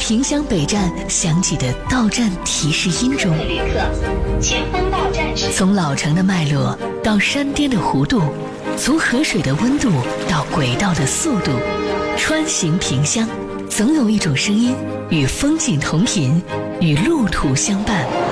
萍乡北站响起的到站提示音中， 旅客，前方到站是。 从老城的脉络到山巅的弧度，从河水的温度到轨道的速度，穿行萍乡，总有一种声音与风景同频，与路途相伴。